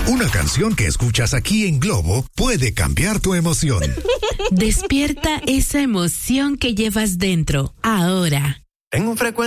Una canción que escuchas aquí en Globo puede cambiar tu emoción. Despierta esa emoción que llevas dentro, ahora. En un frecuente